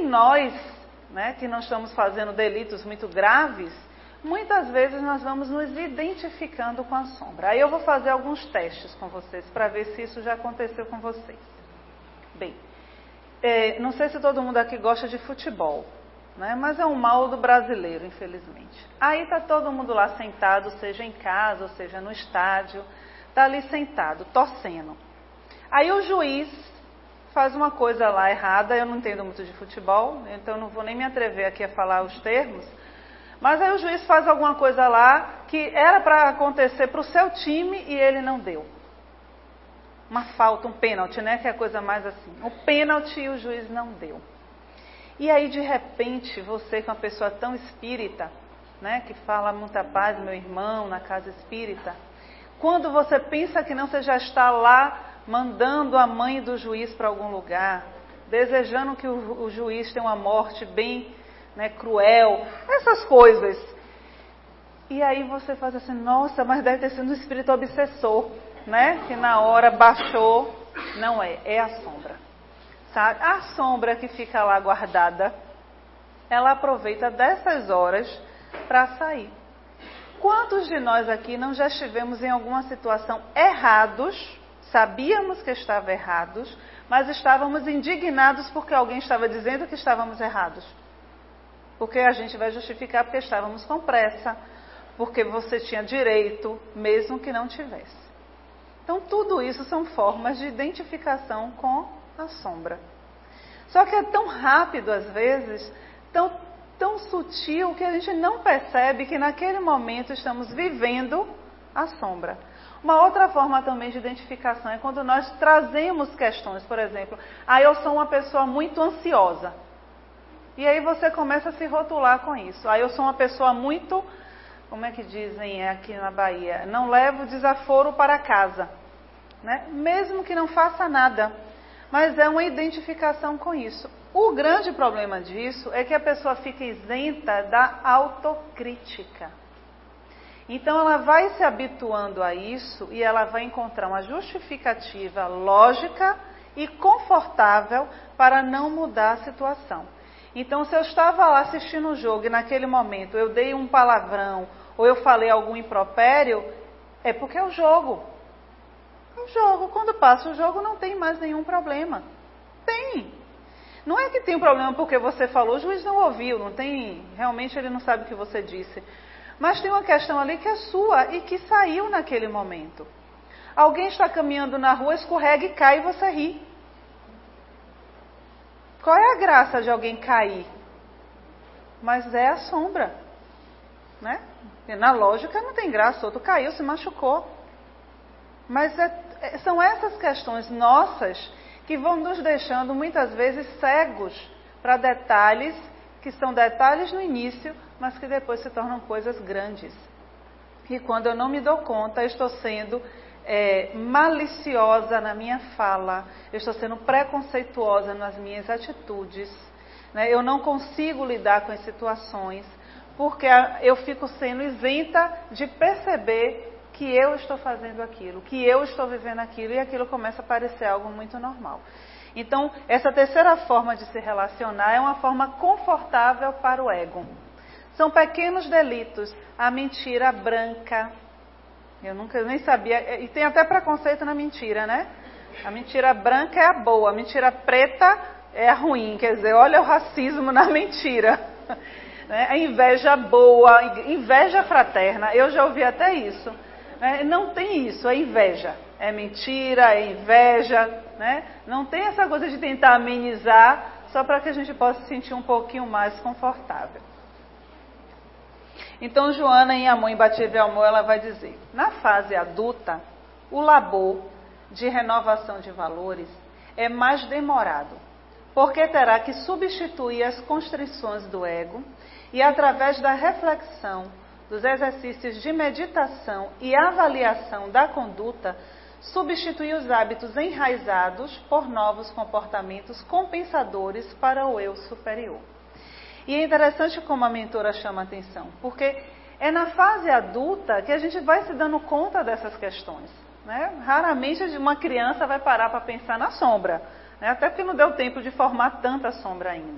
nós, né, que não estamos fazendo delitos muito graves, muitas vezes nós vamos nos identificando com a sombra. Aí eu vou fazer alguns testes com vocês para ver se isso já aconteceu com vocês. Bem, não sei se todo mundo aqui gosta de futebol, né? Mas é um mal do brasileiro, infelizmente. Aí está todo mundo lá sentado, seja em casa, ou seja no estádio, está ali sentado, torcendo. Aí o juiz faz uma coisa lá errada, eu não entendo muito de futebol, então não vou nem me atrever aqui a falar os termos, mas aí o juiz faz alguma coisa lá que era para acontecer para o seu time e ele não deu. Uma falta, um pênalti, né? Que é a coisa mais assim. O pênalti e o juiz não deu. E aí, de repente, você que é uma pessoa tão espírita, né? Que fala muita paz, meu irmão, na casa espírita. Quando você pensa que não, você já está lá mandando a mãe do juiz para algum lugar, desejando que o juiz tenha uma morte bem, né, cruel, essas coisas. E aí você faz assim, nossa, mas deve ter sido um espírito obsessor, né? Que na hora baixou. Não é, é a sombra. Sabe? A sombra que fica lá guardada, ela aproveita dessas horas para sair. Quantos de nós aqui não já estivemos em alguma situação errados, sabíamos que estava errados, mas estávamos indignados porque alguém estava dizendo que estávamos errados? Porque a gente vai justificar porque estávamos com pressa, porque você tinha direito, mesmo que não tivesse. Então, tudo isso são formas de identificação com a sombra. Só que é tão rápido, às vezes, tão sutil, que a gente não percebe que naquele momento estamos vivendo a sombra. Uma outra forma também de identificação é quando nós trazemos questões, por exemplo, eu sou uma pessoa muito ansiosa. E aí você começa a se rotular com isso. Eu sou uma pessoa muito, como é que dizem aqui na Bahia, não levo desaforo para casa, né? Mesmo que não faça nada, mas é uma identificação com isso. O grande problema disso é que a pessoa fica isenta da autocrítica. Então ela vai se habituando a isso e ela vai encontrar uma justificativa lógica e confortável para não mudar a situação. Então, se eu estava lá assistindo o jogo e naquele momento eu dei um palavrão ou eu falei algum impropério, é porque é o jogo. É o jogo. Quando passa o jogo não tem mais nenhum problema. Tem. Não é que tem um problema porque você falou, o juiz não ouviu, não tem, realmente ele não sabe o que você disse. Mas tem uma questão ali que é sua e que saiu naquele momento. Alguém está caminhando na rua, escorrega e cai e você ri. Qual é a graça de alguém cair? Mas é a sombra, né? E na lógica não tem graça, outro caiu, se machucou. Mas são essas questões nossas que vão nos deixando muitas vezes cegos para detalhes que são detalhes no início, mas que depois se tornam coisas grandes. E quando eu não me dou conta, eu estou sendo maliciosa na minha fala, eu estou sendo preconceituosa nas minhas atitudes, né? Eu não consigo lidar com as situações, porque eu fico sendo isenta de perceber que eu estou fazendo aquilo, que eu estou vivendo aquilo, e aquilo começa a parecer algo muito normal. Então, essa terceira forma de se relacionar é uma forma confortável para o ego. São pequenos delitos, a mentira branca. Eu nem sabia, e tem até preconceito na mentira, né? A mentira branca é a boa, a mentira preta é a ruim, quer dizer, olha o racismo na mentira. A inveja boa, inveja fraterna, eu já ouvi até isso. Não tem isso, é inveja, é mentira, é inveja, né? Não tem essa coisa de tentar amenizar, só para que a gente possa se sentir um pouquinho mais confortável. Então, Joana, em Amor Imbatível Amor, ela vai dizer, na fase adulta, o labor de renovação de valores é mais demorado, porque terá que substituir as constrições do ego e, através da reflexão, dos exercícios de meditação e avaliação da conduta, substituir os hábitos enraizados por novos comportamentos compensadores para o eu superior. E é interessante como a mentora chama a atenção, porque é na fase adulta que a gente vai se dando conta dessas questões, né? Raramente uma criança vai parar para pensar na sombra, né? Até porque não deu tempo de formar tanta sombra ainda.